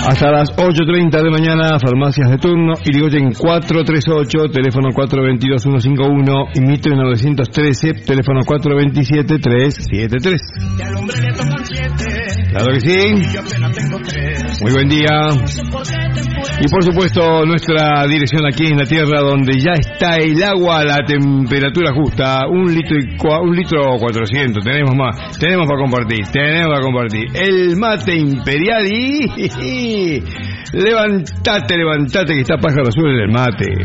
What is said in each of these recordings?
Hasta las 8:30 de mañana, farmacias de turno, Irigoyen 438, teléfono 422-151, y Mitre 913, teléfono 427-373. Claro que sí. Muy buen día. Y por supuesto, nuestra dirección aquí en la tierra, donde ya está el agua a la temperatura justa, 1,400 litros. Tenemos para compartir. El mate imperial y levantate, que está Pájaro Azul en el mate.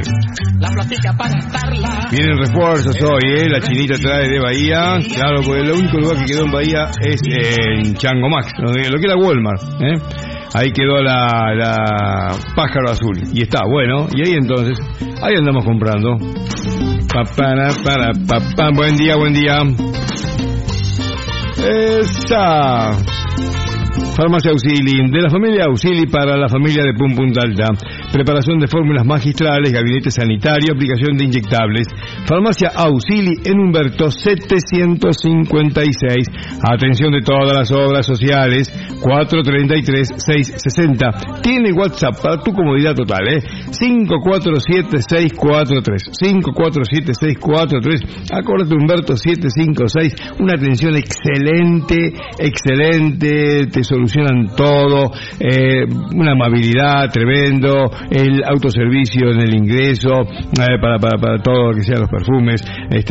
Vienen refuerzos hoy, la chinita trae de Bahía. Claro, porque el único lugar que quedó en Bahía es en Chango Max, lo que era Walmart, Ahí quedó la Pájaro Azul. Y está bueno. Y ahí entonces, ahí andamos comprando. Buen día. Esa Farmacia Auxili, de la familia Auxili para la familia de Punta Alta. Preparación de fórmulas magistrales, gabinete sanitario, aplicación de inyectables. Farmacia Auxili en Humberto 756. Atención de todas las obras sociales. 433-660. Tiene WhatsApp para tu comodidad total, 547-643. 547-643. Acordate, Humberto 756. Una atención excelente. Te solucionan todo. Una amabilidad tremendo. El autoservicio en el ingreso para todo lo que sean los perfumes,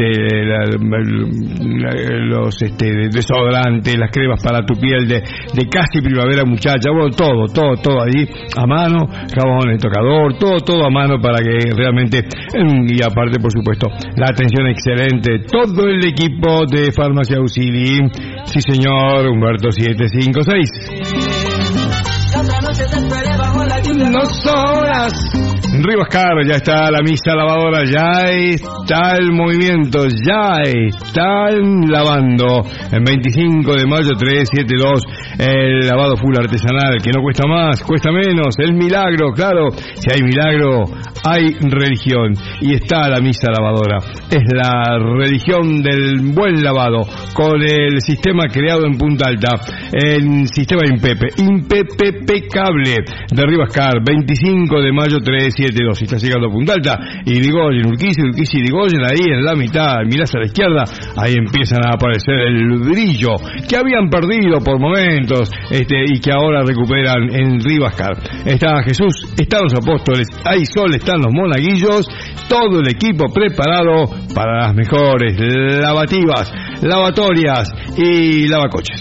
los desodorantes, las cremas para tu piel de casi primavera, muchacha, bueno, todo allí a mano, jabón, tocador, todo a mano para que realmente, y aparte por supuesto la atención excelente, todo el equipo de Farmacia Auxili. Sí señor, Humberto 756. 2 horas. Rivascar, ya está la misa lavadora, ya está el movimiento, ya están lavando. En 25 de mayo 372, el lavado full artesanal, que no cuesta más, cuesta menos. El milagro, claro, si hay milagro, hay religión. Y está la misa lavadora. Es la religión del buen lavado, con el sistema creado en Punta Alta, el sistema impecable de Rivascar. 25 de mayo 372, está llegando a Punta Alta, Irigoyen, Urquiza, Irigoyen, ahí en la mitad, mirás a la izquierda, ahí empiezan a aparecer el brillo que habían perdido por momentos, y que ahora recuperan en Rivascar. Está Jesús, están los apóstoles, hay sol, están los monaguillos, todo el equipo preparado para las mejores lavativas, lavatorias y lavacoches.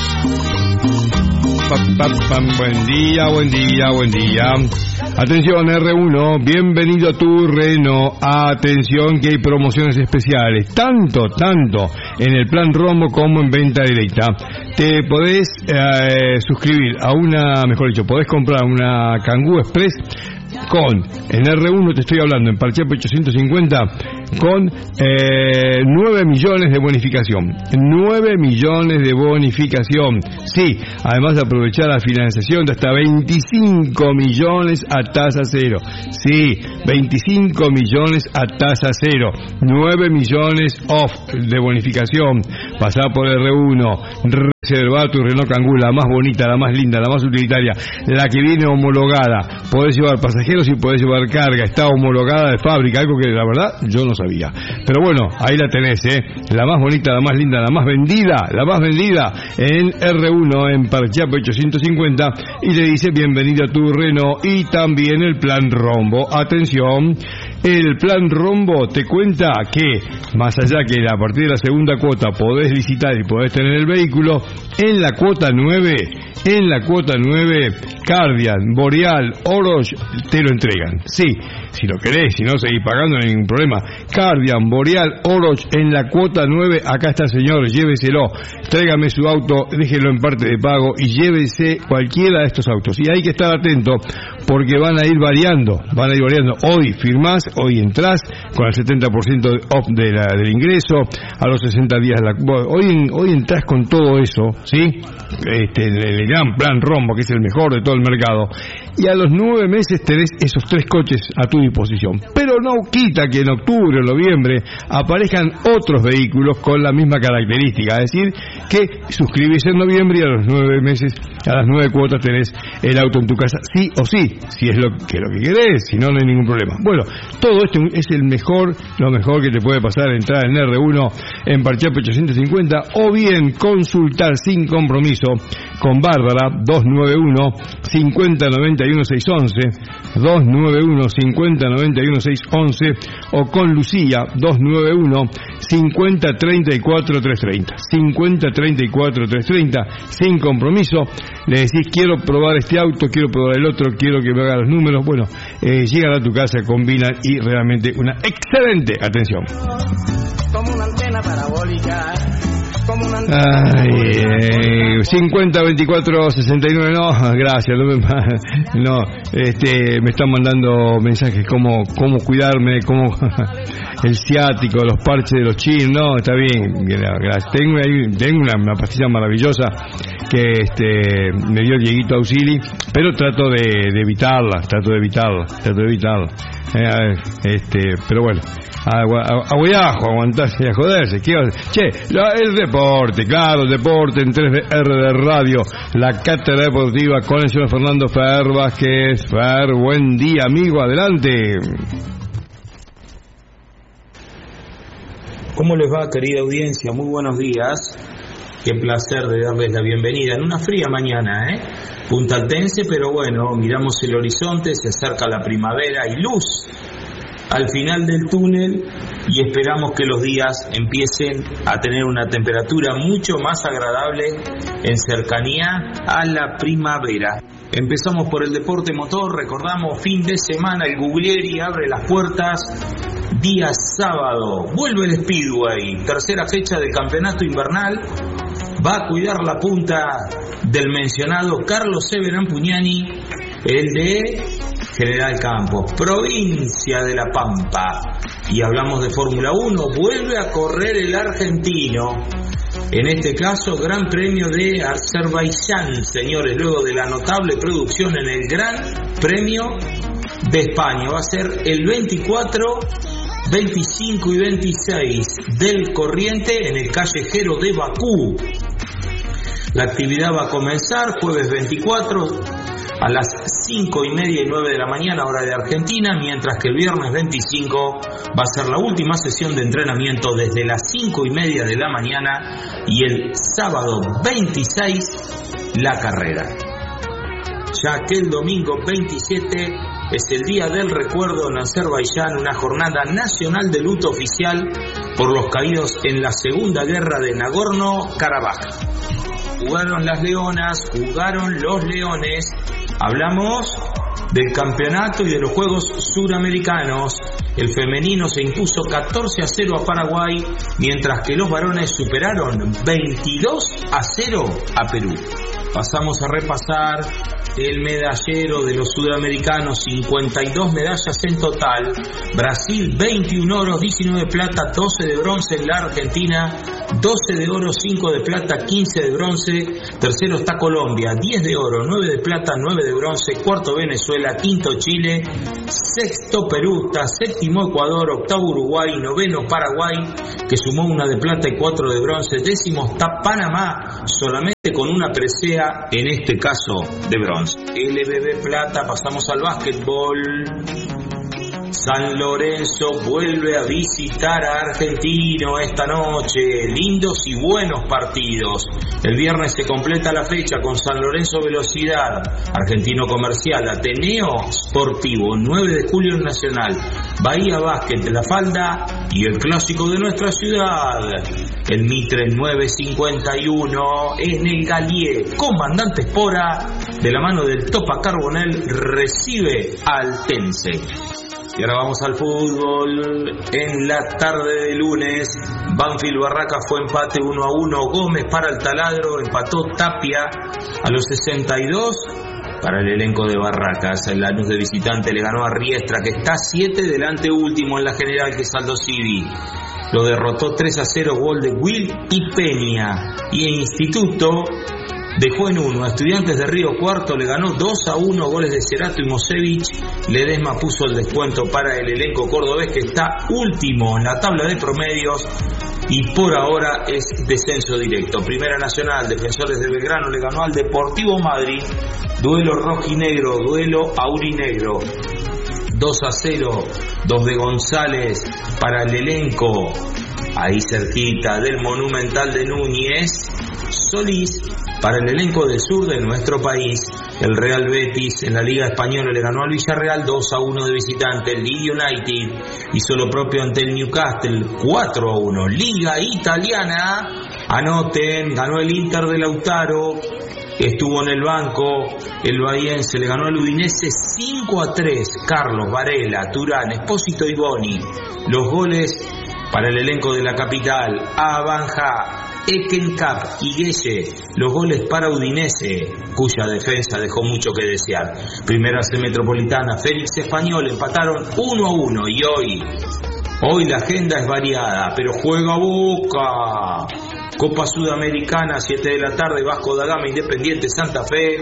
Buen día. Atención R1, bienvenido a tu Renault. Atención que hay promociones especiales, tanto en el plan Rombo como en venta directa. Te podés suscribir a podés comprar una Kangoo Express en R1 te estoy hablando, en Parchape 850, con 9 millones de bonificación. 9 millones de bonificación. Sí, además de aprovechar la financiación de hasta 25 millones a tasa cero. Sí, 25 millones a tasa cero. 9 millones off de bonificación. Pasá por R1. Reserva tu Renault Kangoo, la más bonita, la más linda, la más utilitaria, la que viene homologada. Podés llevar pasajeros y podés llevar carga. Está homologada de fábrica, algo que la verdad yo no sabía. Pero bueno, ahí la tenés, la más bonita, la más linda, la más vendida en R1, en Parchape 850, y le dice bienvenido a tu Renault. Y también el plan Rombo. Atención, el plan Rombo te cuenta que más allá que a partir de la segunda cuota podés licitar y podés tener el vehículo, en la cuota 9, Cardian, Boreal, Oroch te lo entregan. Sí, si lo querés, si no seguís pagando, no hay ningún problema. Cardian, Boreal, Oroch en la cuota 9, acá está, señor, lléveselo, tráigame su auto, déjelo en parte de pago y llévese cualquiera de estos autos. Y hay que estar atento porque van a ir variando. Hoy firmás, hoy entrás con el 70% off del ingreso, a los 60 días hoy entrás con todo eso, ¿sí? El gran plan Rombo, que es el mejor de todos todo el mercado. Y a los 9 meses tenés esos 3 coches a tu disposición. Pero no quita que en octubre o noviembre aparezcan otros vehículos con la misma característica. Es decir, que suscribís en noviembre y a los 9 meses, a las 9 cuotas tenés el auto en tu casa, sí o sí, si es lo que querés, si no, no hay ningún problema. Bueno, todo esto es lo mejor que te puede pasar, entrar en R1 en Parchape 850 o bien consultar sin compromiso con Bárbara 291-5091-611, 291-5091-611 o con Lucía 291-5034-330, 5034-330, sin compromiso. Le decís, quiero probar este auto, quiero probar el otro, quiero que me haga los números. Bueno, llegan a tu casa, combinan y realmente una excelente atención. Como una antena parabólica. 50 24 69, no, gracias, no, me están mandando mensajes cómo cuidarme, cómo el ciático, los parches de los chinos, no, está bien, gracias. Tengo una pastilla maravillosa que me dio Dieguito Auxili, pero trato de evitarla, pero bueno, aguantarse y a joderse. El deporte, claro, el deporte en 3R de Radio, la cátedra deportiva con el señor Fernando Fer Vázquez. Fer, buen día, amigo, adelante. ¿Cómo les va, querida audiencia? Muy buenos días. Qué placer de darles la bienvenida en una fría mañana, puntaltense, pero bueno, miramos el horizonte, se acerca la primavera y luz al final del túnel y esperamos que los días empiecen a tener una temperatura mucho más agradable en cercanía a la primavera. Empezamos por el deporte motor, recordamos fin de semana, el Guglieri abre las puertas, día sábado, vuelve el Speedway, tercera fecha del campeonato invernal, va a cuidar la punta del mencionado Carlos Severán Pugnani, el de General Campos, provincia de La Pampa. Y hablamos de Fórmula 1, vuelve a correr el argentino, en este caso Gran Premio de Azerbaiyán, señores, luego de la notable producción en el Gran Premio de España. Va a ser el 24, 25 y 26 del corriente en el callejero de Bakú. La actividad va a comenzar jueves 24 a las 5:30 y 9 de la mañana, hora de Argentina, mientras que el viernes 25 va a ser la última sesión de entrenamiento desde las 5:30 de la mañana y el sábado 26 la carrera. Ya que el domingo 27 es el Día del Recuerdo en Azerbaiyán, una jornada nacional de luto oficial por los caídos en la Segunda Guerra de Nagorno-Karabaj. Jugaron las leonas, jugaron los leones. Hablamos del campeonato y de los Juegos Suramericanos. El femenino se impuso 14-0 a Paraguay, mientras que los varones superaron 22-0 a Perú. Pasamos a repasar el medallero de los sudamericanos, 52 medallas en total. Brasil, 21 oros, 19 de plata, 12 de bronce en la Argentina, 12 de oro, 5 de plata, 15 de bronce. Tercero está Colombia, 10 de oro, 9 de plata, 9 de bronce. Cuarto Venezuela, quinto Chile, sexto Perú, está séptimo Ecuador, octavo Uruguay, noveno Paraguay, que sumó una de plata y 4 de bronce. Décimo está Panamá, solamente con una presea, en este caso de bronce. LBB Plata, pasamos al básquetbol. San Lorenzo vuelve a visitar a Argentino esta noche. Lindos y buenos partidos. El viernes se completa la fecha con San Lorenzo Velocidad, Argentino Comercial, Ateneo Sportivo, 9 de julio Nacional, Bahía Básquet, La Falda y el clásico de nuestra ciudad, el Mitre 951 en el Galié. Comandante Espora, de la mano del Topa Carbonell, recibe al Tense. Y ahora vamos al fútbol. En la tarde de lunes, Banfield Barraca fue empate 1-1. Gómez para el taladro, empató Tapia a los 62 para el elenco de Barracas. El Lanús de visitante le ganó a Riestra, que está 7 delante último en la general, que es Aldo Civi. Lo derrotó 3-0, gol de Will y Peña. Y en Instituto dejó en 1 a Estudiantes de Río Cuarto, le ganó 2-1, goles de Cerato y Mosevich. Ledesma puso el descuento para el elenco cordobés, que está último en la tabla de promedios y por ahora es descenso directo. Primera Nacional, Defensores de Belgrano le ganó al Deportivo Madrid, duelo rojinegro, duelo aurinegro, 2-0, 2 de González para el elenco, ahí cerquita del Monumental de Núñez. Solís para el elenco del sur de nuestro país. El Real Betis en la Liga Española le ganó al Villarreal 2-1 de visitante. El Leeds United hizo lo propio ante el Newcastle 4-1. Liga Italiana, anoten, ganó el Inter de Lautaro, estuvo en el banco. El Bahiense le ganó al Udinese 5-3. Carlos, Varela, Turán, Espósito y Boni. Los goles para el elenco de la capital: Abanja, Ekenkap y Gueye. Los goles para Udinese, cuya defensa dejó mucho que desear. Primera C Metropolitana, Félix Español empataron 1-1 y hoy la agenda es variada, pero juega Boca. Copa Sudamericana, 7 de la tarde, Vasco da Gama, Independiente Santa Fe.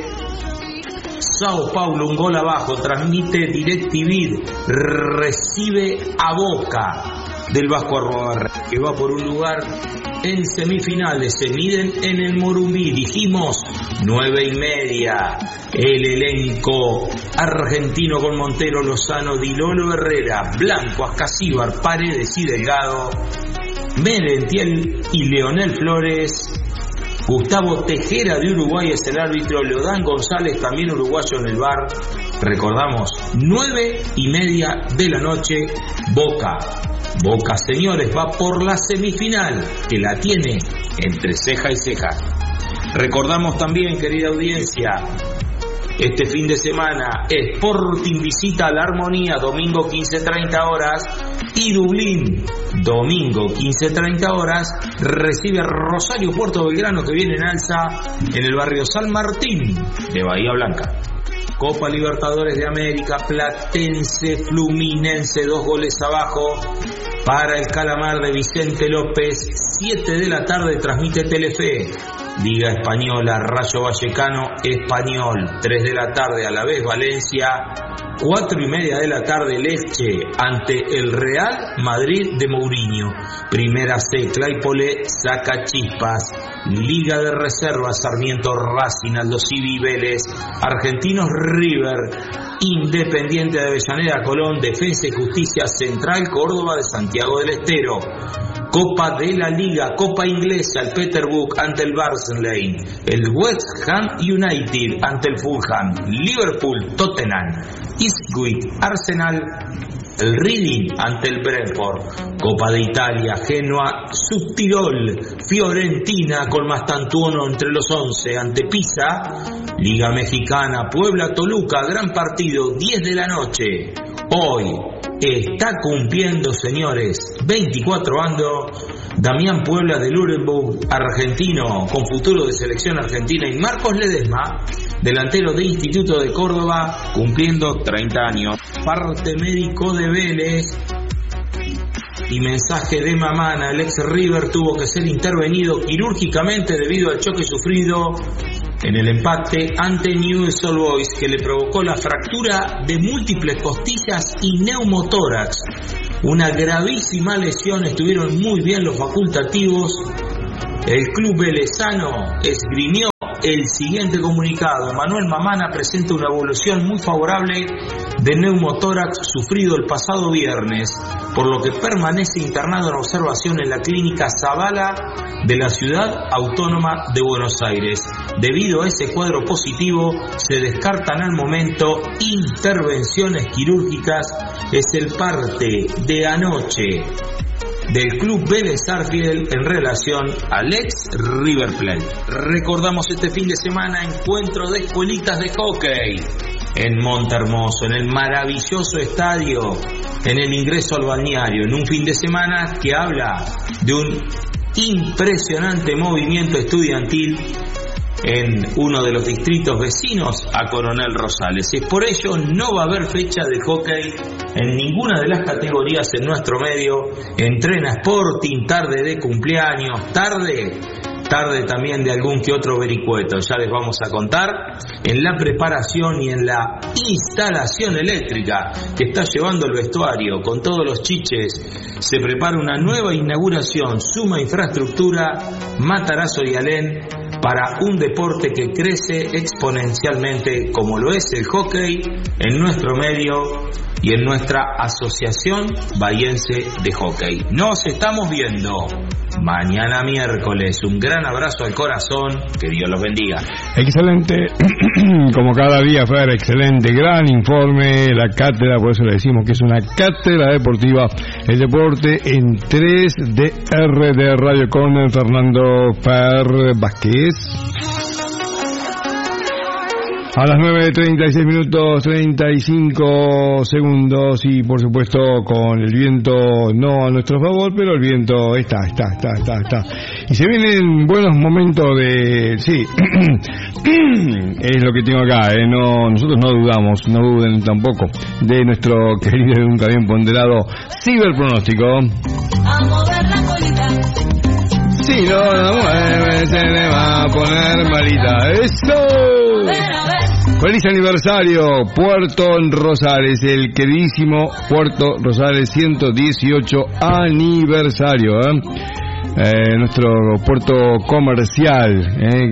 Sao Paulo, un gol abajo, transmite DirecTV, recibe a Boca del Vasco Arrobarre, que va por un lugar en semifinales. Se miden en el Morumbí, dijimos 9:30. El elenco argentino con Montero, Lozano, Di Lolo, Herrera, Blanco, Ascasíbar, Paredes y Delgado, Merentiel y Leonel Flores. Gustavo Tejera de Uruguay es el árbitro, Leodán González, también uruguayo, en el VAR. Recordamos, 9:30 de la noche, Boca, señores, va por la semifinal, que la tiene entre ceja y ceja. Recordamos también, querida audiencia, este fin de semana, Sporting visita a la Armonía, domingo 15:30 horas, y Dublín, domingo 15:30 horas, recibe a Rosario Puerto Belgrano, que viene en alza en el barrio San Martín de Bahía Blanca. Copa Libertadores de América, Platense, Fluminense, 2 goles abajo para el Calamar de Vicente López. 7 de la tarde transmite Telefe. Liga Española, Rayo Vallecano, Español. 3 de la tarde, a la vez Valencia. 4:30 de la tarde, Lecce ante el Real Madrid de Mourinho. Primera C, Claypole saca chispas. Liga de Reserva, Sarmiento, Racing, Aldo Civi, Vélez. Argentinos, River. Independiente de Avellaneda, Colón. Defensa y Justicia, Central Córdoba de Santiago del Estero. Copa de la Liga, Copa Inglesa, el Peterborough ante el Barnsley, el West Ham United ante el Fulham, Liverpool, Tottenham, Ipswich, Arsenal, el Reading ante el Brentford. Copa de Italia, Genoa, Subtirol, Fiorentina con Mastantuono entre los 11 ante Pisa. Liga Mexicana, Puebla, Toluca, gran partido, 10 de la noche. Hoy está cumpliendo, señores, 24 años Damián Puebla de Nuremberg, argentino con futuro de selección argentina, y Marcos Ledesma, delantero de Instituto de Córdoba, cumpliendo 30 años. Parte médico de Vélez y mensaje de Mamana: el ex River tuvo que ser intervenido quirúrgicamente debido al choque sufrido en el empate ante Newell's Old Boys, que le provocó la fractura de múltiples costillas y neumotórax. Una gravísima lesión. Estuvieron muy bien los facultativos. El club velezano esgrimió el siguiente comunicado: Manuel Mamana presenta una evolución muy favorable de neumotórax sufrido el pasado viernes, por lo que permanece internado en observación en la clínica Zavala de la Ciudad Autónoma de Buenos Aires. Debido a ese cuadro positivo, se descartan al momento intervenciones quirúrgicas. Es el parte de anoche del club Vélez Sarsfield en relación al ex River Plate. Recordamos este fin de semana encuentro de escuelitas de hockey en Montehermoso, en el maravilloso estadio, en el ingreso al balneario, en un fin de semana que habla de un impresionante movimiento estudiantil en uno de los distritos vecinos a Coronel Rosales. Y por ello no va a haber fecha de hockey en ninguna de las categorías en nuestro medio. Entrena Sporting, tarde de cumpleaños, tarde tarde también de algún que otro vericueto, ya les vamos a contar. En la preparación y en la instalación eléctrica que está llevando el vestuario con todos los chiches, se prepara una nueva inauguración, suma infraestructura, Matarazzo y Alén, para un deporte que crece exponencialmente como lo es el hockey en nuestro medio y en nuestra Asociación Bahiense de Hockey. Nos estamos viendo mañana miércoles. Un gran abrazo al corazón, que Dios los bendiga. Excelente, como cada día, Fer, excelente, gran informe, la cátedra, por eso le decimos que es una cátedra deportiva, el deporte en 3DR de Radio con Fernando Fer Vázquez. A las 9:36 minutos 35 segundos y por supuesto con el viento no a nuestro favor, pero el viento está. Y se vienen buenos momentos de... Sí, es lo que tengo acá, no, nosotros no dudamos, no duden tampoco de nuestro querido y nunca bien ponderado ciberpronóstico. A mover la colita. Si no la mueve se le va a poner malita. ¡Eso! Feliz aniversario, Puerto Rosales, el queridísimo Puerto Rosales, 118 aniversario, nuestro puerto comercial,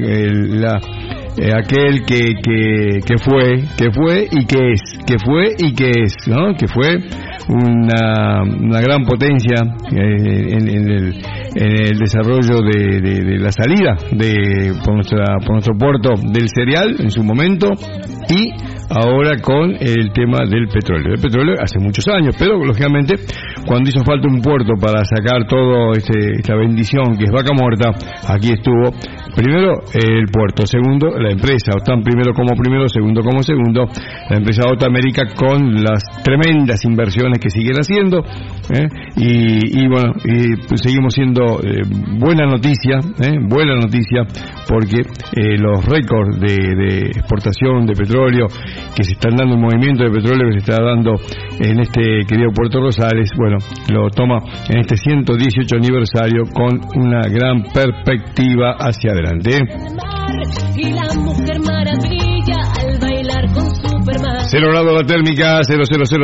aquel que fue y que es, ¿no? Que fue una gran potencia en el desarrollo de la salida por nuestro puerto del cereal en su momento, y ahora con el tema del petróleo. El petróleo hace muchos años, pero lógicamente cuando hizo falta un puerto para sacar todo esta bendición que es Vaca Muerta, aquí estuvo. Primero el puerto, segundo la empresa, OTAN primero, segundo como segundo, la empresa OTA América con las tremendas inversiones que siguen haciendo, y bueno, pues seguimos siendo buena noticia, porque los récords de exportación de petróleo que se están dando, el movimiento de petróleo que se está dando en este querido Puerto Rosales, bueno, lo toma en este 118 aniversario con una gran perspectiva hacia adelante. Y la mujer maravilla al bailar con Superman. 0 grados la térmica, 0.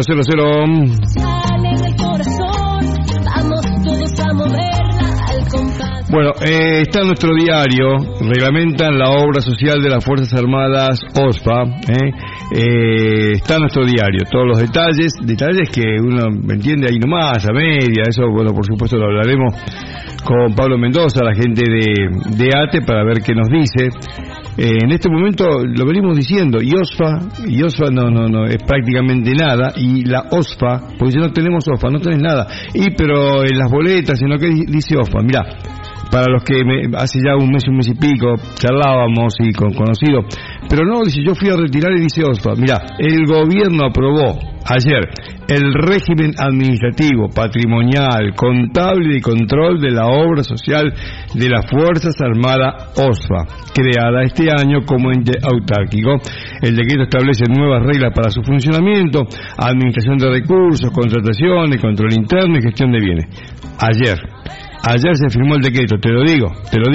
Sale del corazón, vamos todos a moverla al compás. Bueno, está en nuestro diario, reglamentan la obra social de las Fuerzas Armadas OSPA, está en nuestro diario, todos los detalles que uno entiende ahí nomás, a media, eso, bueno, por supuesto lo hablaremos con Pablo Mendoza, la gente de ATE, para ver qué nos dice. En este momento lo venimos diciendo, y OSFA no es prácticamente nada, y la OSFA, porque si no tenemos OSFA, no tenés nada, pero en las boletas, en lo que dice OSFA, mirá, para los que hace ya un mes y pico charlábamos y con conocidos, pero no, dice, yo fui a retirar y dice OSFA, mirá, el gobierno aprobó ayer el régimen administrativo, patrimonial, contable y de control de la obra social de las Fuerzas Armadas OSFA, creada este año como ente autárquico. El decreto establece nuevas reglas para su funcionamiento, administración de recursos, contrataciones, control interno y gestión de bienes. Ayer se firmó el decreto, te lo digo,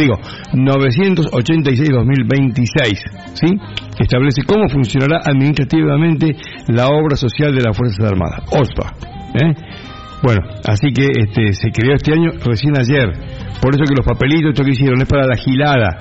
986-2026, ¿sí? Que establece cómo funcionará administrativamente la obra social de las Fuerzas Armadas, OSPA, Bueno, así que se creó este año, recién ayer, por eso que los papelitos esto que hicieron es para la gilada,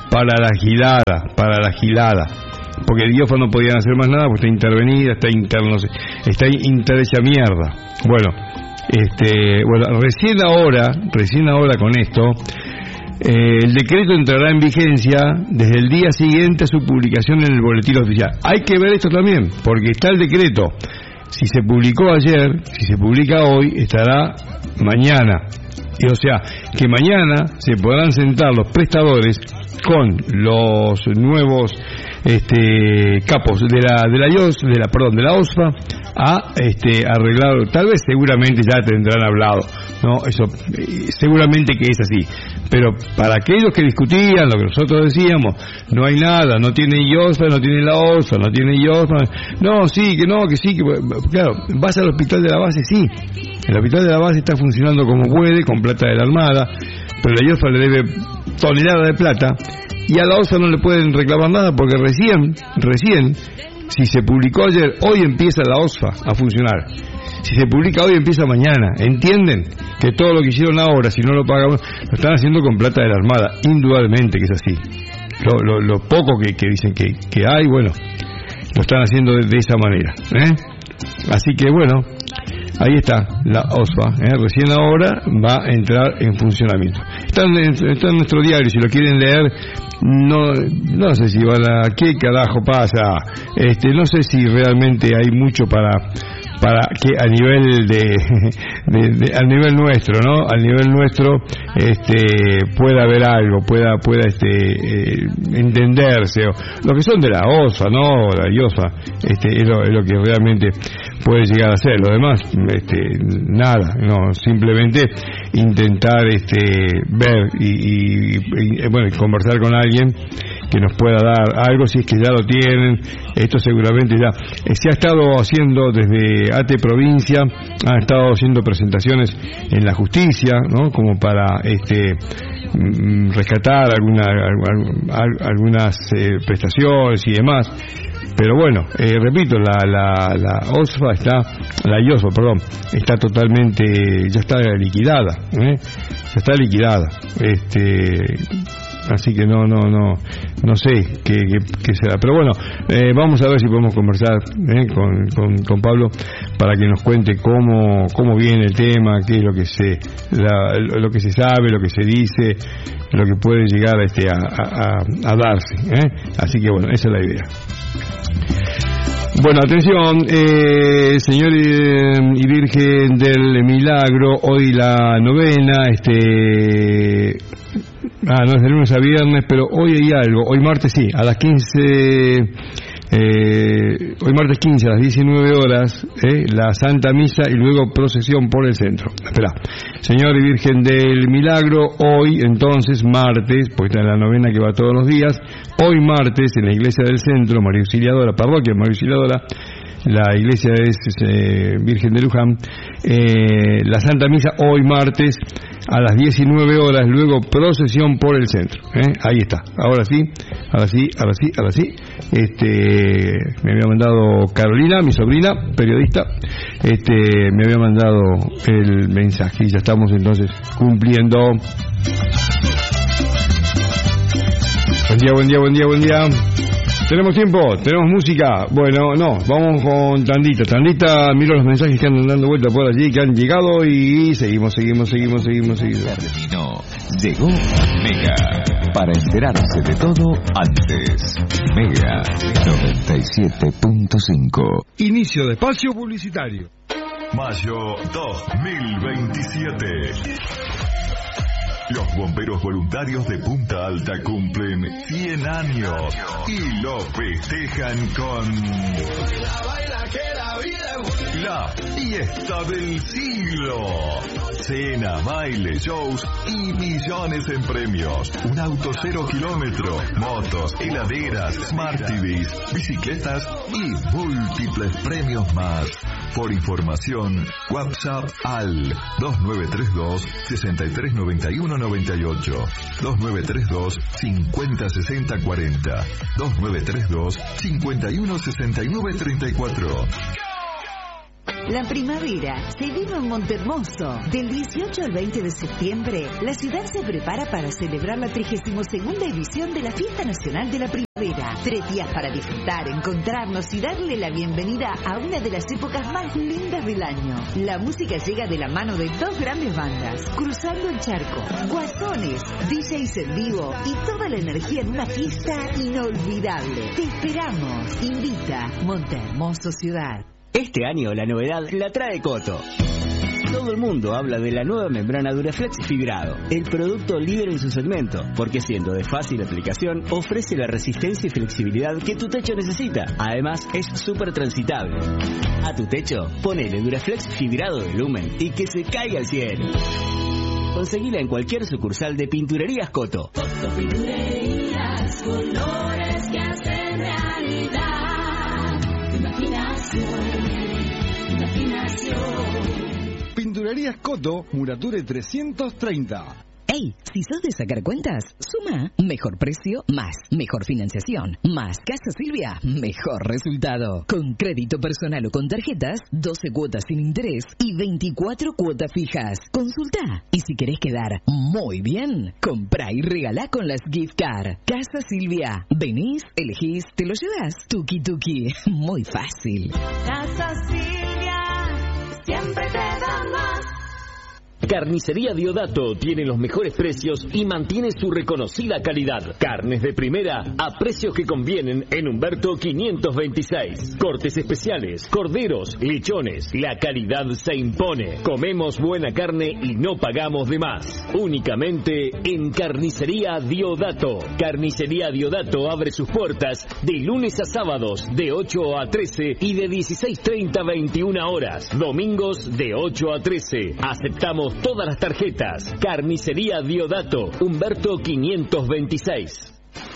porque el IOFA no podían hacer más nada, porque está intervenida, está interhecha mierda. Bueno, recién ahora con esto, el decreto entrará en vigencia desde el día siguiente a su publicación en el boletín oficial. Hay que ver esto también, porque está el decreto. Si se publicó ayer, si se publica hoy, estará mañana. O sea, que mañana se podrán sentar los prestadores con los nuevos capos de la OSFA a arreglar, tal vez seguramente ya tendrán hablado, no, eso seguramente que es así, pero para aquellos que discutían lo que nosotros decíamos, no hay nada, no tiene IOSFA, no tiene la OSFA, no tiene IOSFA, no, sí, que no, que sí, que claro, vas al hospital de la base, sí, el hospital de la base está funcionando como puede, con plata de la Armada, pero la IOSFA le debe toneladas de plata, y a la OSFA no le pueden reclamar nada porque recién, si se publicó ayer, hoy empieza la OSFA a funcionar. Si se publica hoy, empieza mañana. ¿Entienden? Que todo lo que hicieron ahora, si no lo pagamos, lo están haciendo con plata de la Armada. Indudablemente que es así. Lo poco que dicen que hay, bueno, lo están haciendo de esa manera, Así que bueno, ahí está la OSFA, recién ahora va a entrar en funcionamiento. Está en nuestro diario, si lo quieren leer. No sé si qué carajo pasa, no sé si realmente hay mucho para que a nivel al nivel nuestro, ¿no? Al nivel nuestro pueda haber algo, pueda entenderse, o lo que son de la OSFA, ¿no? La IOSFA, es lo que realmente puede llegar a ser. Lo demás, nada, no, simplemente intentar ver y bueno, conversar con alguien que nos pueda dar algo, si es que ya lo tienen. Esto seguramente ya se ha estado haciendo desde ATE Provincia, han estado haciendo presentaciones en la justicia, ¿no? Como para rescatar algunas prestaciones y demás. Pero bueno, repito, la OSFA la IOSFA, perdón, está totalmente, ya está liquidada, ya está liquidada. Así que no sé qué será, pero bueno, vamos a ver si podemos conversar con Pablo para que nos cuente cómo viene el tema, qué es lo que se sabe, lo que se dice, lo que puede llegar a darse, así que bueno, esa es la idea. Bueno, atención, Señor y Virgen del Milagro, hoy la novena, no es de lunes a viernes, pero hoy hay algo, hoy martes sí, a las 15, hoy martes 15 a las 19 horas, la Santa Misa y luego procesión por el centro. Espera, Señor y Virgen del Milagro, hoy entonces martes, porque está en la novena que va todos los días, hoy martes en la iglesia del centro, María Auxiliadora, parroquia María Auxiliadora, la iglesia es Virgen de Luján, la Santa Misa hoy martes a las 19 horas, luego procesión por el centro, ahí está, ahora sí, me había mandado Carolina, mi sobrina, periodista, me había mandado el mensaje y ya estamos entonces cumpliendo. Buen día. ¿Tenemos tiempo? ¿Tenemos música? Bueno, no, vamos con tandita, miro los mensajes que andan dando vuelta por allí, que han llegado y seguimos. Terminó, llegó Mega, para enterarse de todo antes. Mega 97.5. Inicio de espacio publicitario. Mayo 2027. Los bomberos voluntarios de Punta Alta cumplen 100 años y lo festejan con la fiesta del siglo. Cena, baile, shows y millones en premios. Un auto 0 kilómetro, motos, heladeras, Smart TVs, bicicletas y múltiples premios más. Por información, WhatsApp al 2932 6391 98, 2932 5060 40, 2932 5169 34. La primavera se vino en Montehermoso. Del 18 al 20 de septiembre, la ciudad se prepara para celebrar la 32ª edición de la Fiesta Nacional de la Primavera. 3 días para disfrutar, encontrarnos y darle la bienvenida a una de las épocas más lindas del año. La música llega de la mano de 2 grandes bandas, Cruzando el Charco, Guasones, DJs en vivo y toda la energía en una fiesta inolvidable. Te esperamos. Invita Montehermoso Ciudad. Este año la novedad la trae Coto. Todo el mundo habla de la nueva membrana Duraflex Fibrado, el producto líder en su segmento, porque siendo de fácil aplicación, ofrece la resistencia y flexibilidad que tu techo necesita. Además, es súper transitable. A tu techo, ponele Duraflex Fibrado de Lumen y que se caiga al cielo. Conseguila en cualquier sucursal de Pinturerías Coto. Coto Pinturerías, colores que hacen realidad. Imaginación. Pinturerías Coto, Murature 330. Hey, si sos de sacar cuentas, suma. Mejor precio, más. Mejor financiación, más. Casa Silvia, mejor resultado. Con crédito personal o con tarjetas, 12 cuotas sin interés y 24 cuotas fijas. Consulta. Y si querés quedar muy bien, comprá y regalá con las gift card. Casa Silvia. Venís, elegís, te lo llevas. Tuki tuki. Muy fácil. Casa Silvia, siempre te da más. Carnicería Diodato tiene los mejores precios y mantiene su reconocida calidad. Carnes de primera a precios que convienen en Humberto 526. Cortes especiales, corderos, lechones. La calidad se impone. Comemos buena carne y no pagamos de más. Únicamente en Carnicería Diodato. Carnicería Diodato abre sus puertas de lunes a sábados de 8 a 13 y de 16:30 a 21 horas. Domingos de 8 a 13. Aceptamos todas las tarjetas. Carnicería Diodato, Humberto 526.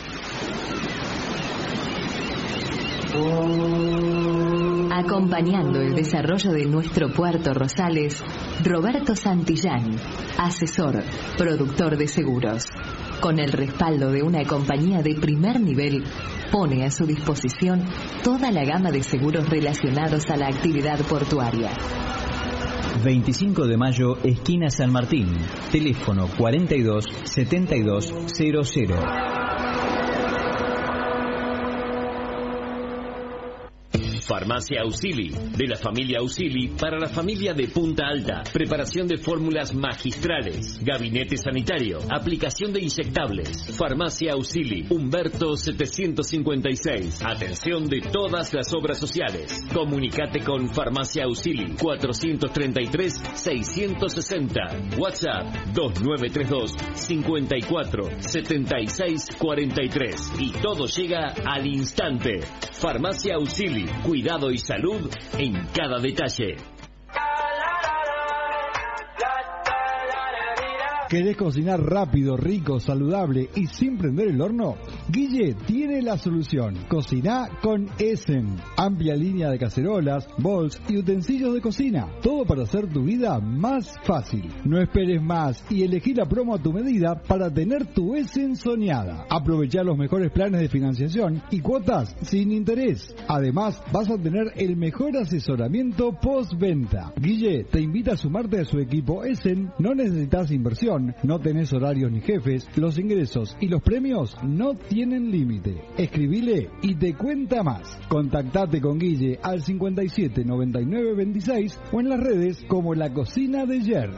Acompañando el desarrollo de nuestro Puerto Rosales, Roberto Santillán, asesor, productor de seguros. Con el respaldo de una compañía de primer nivel, pone a su disposición toda la gama de seguros relacionados a la actividad portuaria. 25 de mayo, esquina San Martín. Teléfono 42 72 00. Farmacia Ausili, de la familia Ausili para la familia de Punta Alta. Preparación de fórmulas magistrales. Gabinete sanitario. Aplicación de inyectables. Farmacia Ausili, Humberto 756. Atención de todas las obras sociales. Comunicate con Farmacia Ausili 433-660. WhatsApp 2932 54 76 43. Y todo llega al instante. Farmacia Ausili. Cuidado y salud en cada detalle. ¿Querés cocinar rápido, rico, saludable y sin prender el horno? Guille tiene la solución. Cociná con Essen. Amplia línea de cacerolas, bols y utensilios de cocina. Todo para hacer tu vida más fácil. No esperes más y elegí la promo a tu medida para tener tu Essen soñada. Aprovechá los mejores planes de financiación y cuotas sin interés. Además, vas a tener el mejor asesoramiento postventa. Guille te invita a sumarte a su equipo Essen. No necesitas inversión. No tenés horarios ni jefes, los ingresos y los premios no tienen límite. Escribile y te cuenta más. Contactate con Guille al 57 99 26 o en las redes como La Cocina de Jer.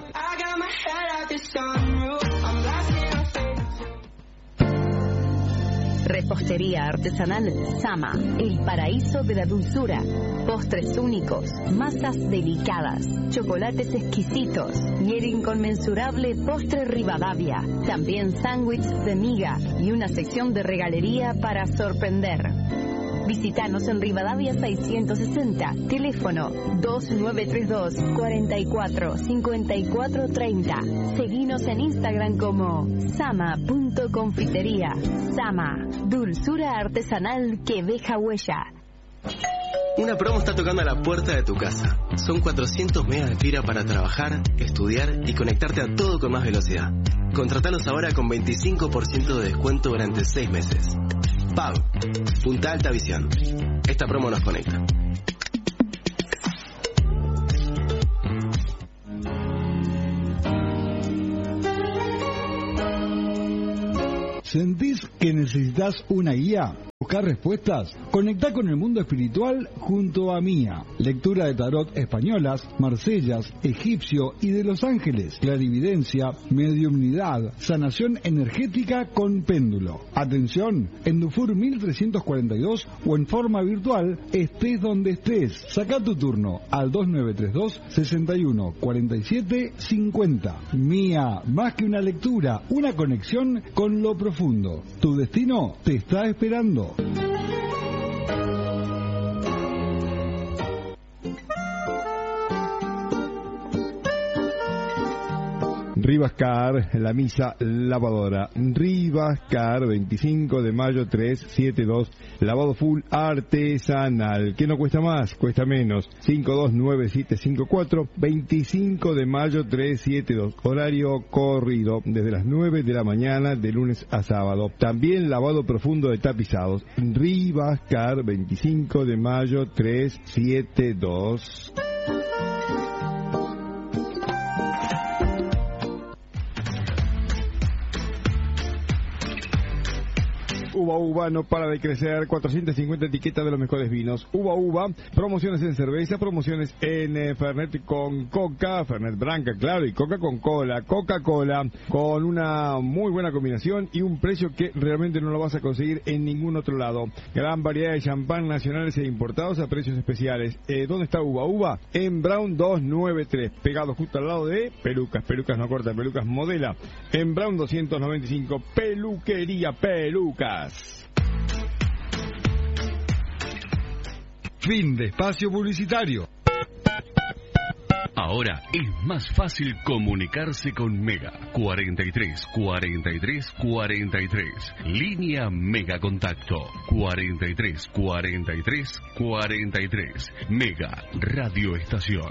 Repostería artesanal Sama, el paraíso de la dulzura. Postres únicos, masas delicadas, chocolates exquisitos y el inconmensurable postre Rivadavia. También sándwich de miga y una sección de regalería para sorprender. Visítanos en Rivadavia 660, teléfono 2932 44 54 30. Seguinos en Instagram como sama.confitería. Sama, dulzura artesanal que deja huella. Una promo está tocando a la puerta de tu casa. Son 400 megas de fibra para trabajar, estudiar y conectarte a todo con más velocidad. Contratalos ahora con 25% de descuento durante 6 meses. Pau, Punta Alta Visión. Esta promo nos conecta. ¿Sentís que necesitas una guía? ¿Buscar respuestas? Conectá con el mundo espiritual junto a Mía. Lectura de tarot españolas, marsellas, egipcio y de los ángeles. Clarividencia, mediumnidad, sanación energética con péndulo. Atención, en Dufour 1342 o en forma virtual, estés donde estés. Sacá tu turno al 2932 61 47 50. Mía, más que una lectura, una conexión con lo profundo. Tu destino te está esperando. Rivascar, la misa lavadora. Rivascar, 25 de mayo 372, lavado full artesanal. ¿Qué no cuesta más? Cuesta menos. 529754, 25 de mayo 372, horario corrido, desde las 9 de la mañana de lunes a sábado. También lavado profundo de tapizados. Rivascar, 25 de mayo 372. Uva no para de crecer, 450 etiquetas de los mejores vinos. Uva, promociones en cerveza, promociones en Fernet con Coca, Fernet Branca, claro, y Coca con Cola. Coca-Cola con una muy buena combinación y un precio que realmente no lo vas a conseguir en ningún otro lado. Gran variedad de champán nacionales e importados a precios especiales. ¿Dónde está Uva? En Brown 293, pegado justo al lado de Pelucas no corta, Pelucas modela. En Brown 295, Peluquería Pelucas. Fin de espacio publicitario. Ahora es más fácil comunicarse con Mega. 43 43 43. Línea Mega Contacto. 43 43 43. Mega Radio Estación.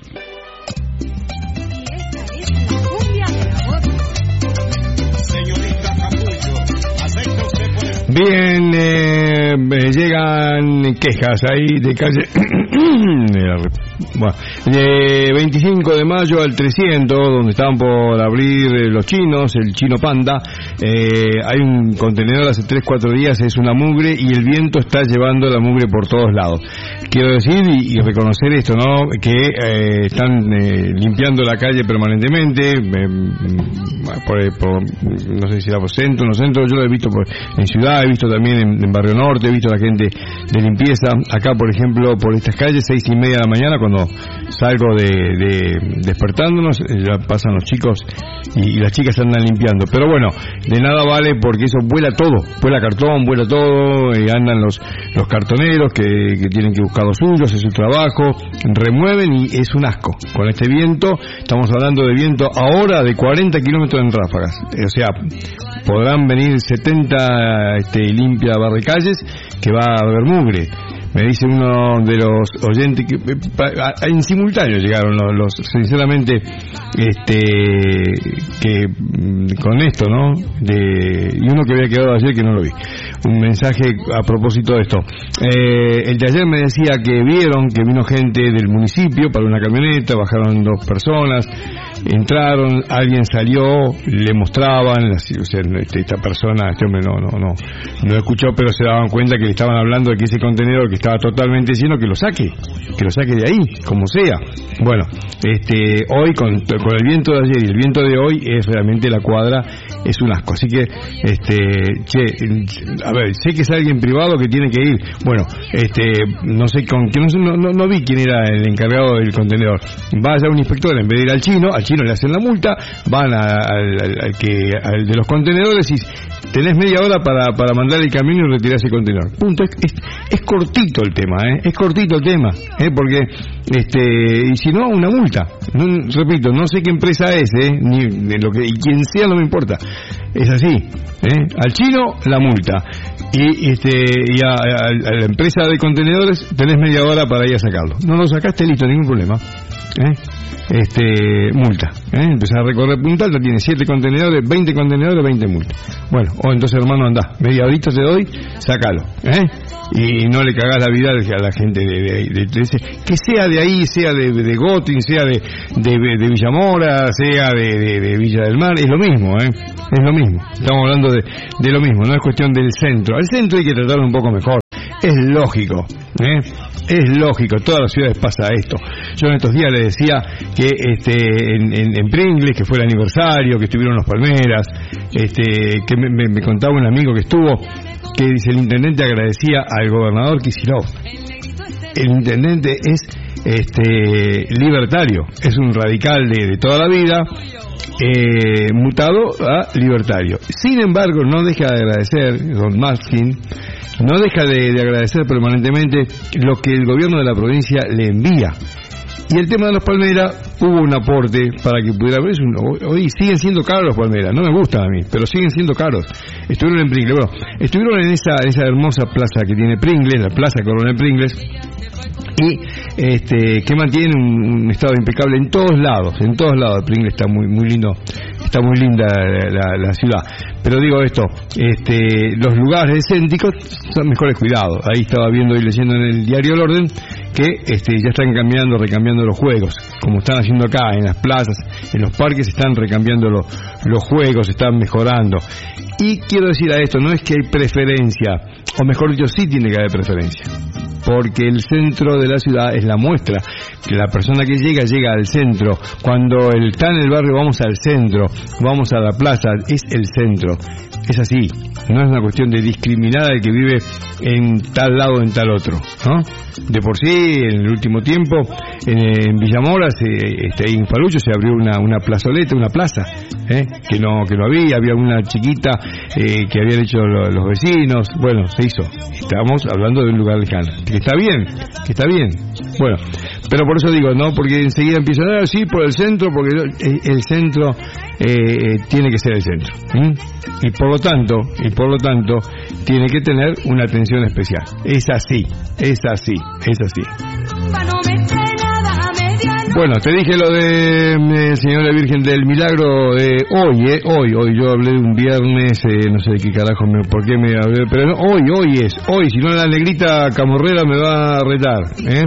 Señorita Capullo, ¿acepta usted por el... Bien, llegan quejas ahí de calle... Bueno, de 25 de mayo al 300, donde estaban por abrir los chinos, el Chino Panda, hay un contenedor hace 3-4 días, es una mugre y el viento está llevando la mugre por todos lados. Quiero decir y reconocer esto, ¿no? Que están limpiando la calle permanentemente, no sé si era por centro, no centro, yo lo he visto en ciudad, he visto también en Barrio Norte, he visto a la gente de limpieza. Acá, por ejemplo, por estas calles, 6:30 de la mañana, cuando salgo de despertándonos, ya pasan los chicos y las chicas andan limpiando. Pero bueno, de nada vale porque eso vuela todo, vuela cartón, vuela todo, andan los cartoneros que tienen que buscar lo suyo, hacer su trabajo, remueven y es un asco. Con este viento, estamos hablando de viento ahora de 40 kilómetros en ráfagas. O sea, podrán venir 70 limpia barricalles que va a haber mugre. Me dice uno de los oyentes que en simultáneo llegaron los sinceramente que con esto, ¿no? Y uno que había quedado ayer que no lo vi. Un mensaje a propósito de esto. El de ayer me decía que vieron que vino gente del municipio para una camioneta, bajaron 2 personas, entraron, alguien salió, le mostraban, esta persona, este hombre no escuchó, pero se daban cuenta que le estaban hablando de que ese contenedor que estaba totalmente lleno, que lo saque de ahí, como sea. Bueno, hoy con el viento de ayer y el viento de hoy es realmente la cuadra, es un asco. Así que, a ver, sé que es alguien privado que tiene que ir. Bueno, no sé con quién, no vi quién era el encargado del contenedor. Vaya un inspector, en vez de ir al chino le hacen la multa, van al de los contenedores y tenés media hora para mandar el camión y retirar ese contenedor. Punto. Es cortito el tema, es cortito el tema, porque y si no, una multa. Repito, no sé qué empresa es, ni de lo que y quien sea, no me importa. Es así, al chino la multa y a la empresa de contenedores tenés media hora para ir a sacarlo. No lo sacaste, listo, ningún problema. Multa, empezar a recorrer Punta Alta, tiene 7 contenedores, 20 contenedores, 20 multas. Bueno, entonces hermano, andá, media horita te doy, sácalo, y no le cagás la vida a la gente que sea de ahí, sea de Gotin, sea de Villamora, sea de Villa del Mar, es lo mismo, es lo mismo, estamos hablando de lo mismo, no es cuestión del centro. Al centro hay que tratarlo un poco mejor, es lógico, es lógico, todas las ciudades pasa esto. Yo en estos días le decía que en Pringles, que fue el aniversario, que estuvieron los Palmeras, que me contaba un amigo que estuvo, que dice el intendente agradecía al gobernador Kicillof. El intendente es libertario, es un radical de toda la vida, mutado a libertario. Sin embargo, no deja de agradecer, don Maskin, no deja de agradecer permanentemente lo que el gobierno de la provincia le envía. Y el tema de los palmeras, hubo un aporte para que pudiera haber. Hoy siguen siendo caros los palmeras, no me gustan a mí, pero siguen siendo caros. Estuvieron en Pringles, estuvieron en esa hermosa plaza que tiene Pringles, la Plaza Coronel Pringles, y que mantiene un estado impecable en todos lados. Pringles está muy lindo, está muy linda la ciudad. Pero digo esto, los lugares escéntricos son mejores cuidados. Ahí estaba viendo y leyendo en el diario El Orden que ya están recambiando los juegos, como están haciendo acá en las plazas, en los parques están recambiando los juegos, están mejorando. Y quiero decir a esto, no es que hay preferencia, o mejor dicho, sí tiene que haber preferencia, porque el centro de la ciudad es la muestra, que la persona que llega al centro. Cuando está en el barrio, vamos al centro, vamos a la plaza, es el centro. Es así, no es una cuestión de discriminar al que vive en tal lado o en tal otro, ¿no? De por sí, en el último tiempo, en Villamoras, en Falucho se abrió una plazoleta, una plaza, que no había una chiquita que habían hecho los vecinos. Bueno, se hizo. Estamos hablando de un lugar lejano, que está bien. Bueno, pero por eso digo, no, porque enseguida empiezan a decir por el centro, porque el centro tiene que ser el centro, y por lo tanto tiene que tener una atención especial. Es así. Bueno, te dije lo de Señora Virgen del Milagro hoy yo hablé de un viernes, no sé de qué carajo, por qué me hablé, pero no, hoy, si no la negrita Camorrera me va a retar,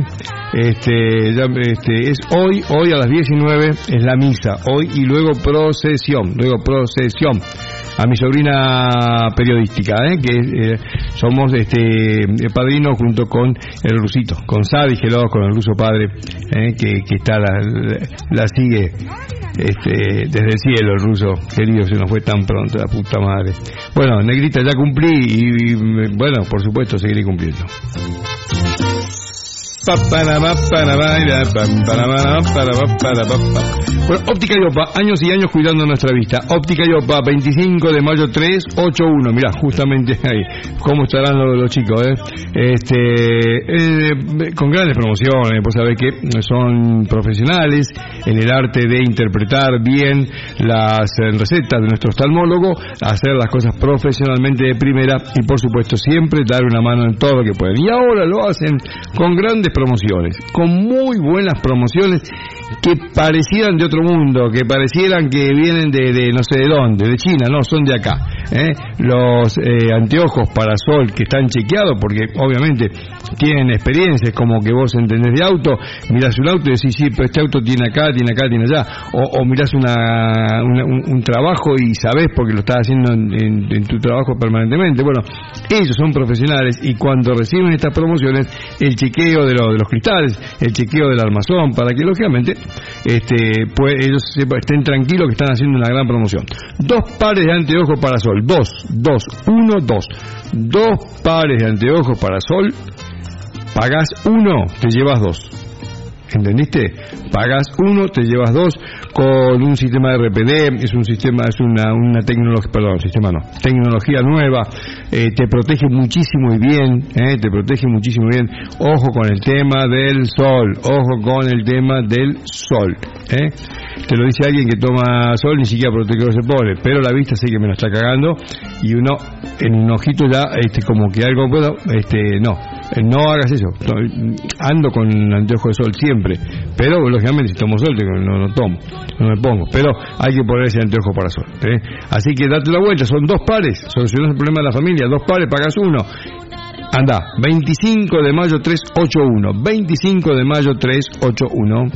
es hoy a las 19 es la misa, hoy, y luego procesión, a mi sobrina periodística, que somos padrino junto con el rusito, con Sadi Geló, con el ruso padre, que está la sigue desde el cielo, el ruso querido, se nos fue tan pronto, la puta madre. Bueno, negrita, ya cumplí y bueno, por supuesto seguiré cumpliendo. Bueno, Óptica Iopa, años y años cuidando nuestra vista. Óptica Iopa, 25 de mayo 381. Mirá, justamente ahí, cómo estarán los chicos, con grandes promociones. Vos sabés que son profesionales en el arte de interpretar bien las recetas de nuestro oftalmólogo, hacer las cosas profesionalmente de primera y por supuesto siempre dar una mano en todo lo que pueden. Y ahora lo hacen con grandes promociones, con muy buenas promociones que parecieran de otro mundo, que parecieran que vienen de no sé de dónde, de China, no, son de acá. Los anteojos para sol que están chequeados, porque obviamente tienen experiencia, es como que vos entendés de auto, mirás un auto y decís, sí, pero este auto tiene acá, tiene allá, o mirás un trabajo y sabés porque lo estás haciendo en tu trabajo permanentemente. Bueno, ellos son profesionales y cuando reciben estas promociones, el chequeo de los cristales, el chequeo del armazón, para que lógicamente pues ellos estén tranquilos que están haciendo una gran promoción. 2 pares de anteojos para sol, 2 pares de anteojos para sol, pagás 1, te llevas 2. ¿Entendiste? Pagas 1, te llevas 2 con un sistema de RPD, una tecnología nueva, te protege muchísimo y bien, ojo con el tema del sol, te lo dice alguien que toma sol, ni siquiera protector se pone, pero la vista sí que me lo está cagando, y uno en un ojito ya, como que algo puedo, no hagas eso. Ando con anteojo de sol siempre, pero lógicamente si tomo sol no me pongo, pero hay que poner ese anteojo para sol, así que date la vuelta, son 2 pares, solucionas el problema de la familia, 2 pares, pagas 1. Anda, 25 de mayo 381, 25 de mayo 381.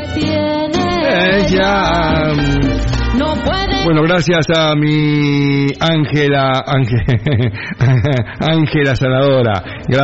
Bueno, gracias a mi Ángela Sanadora.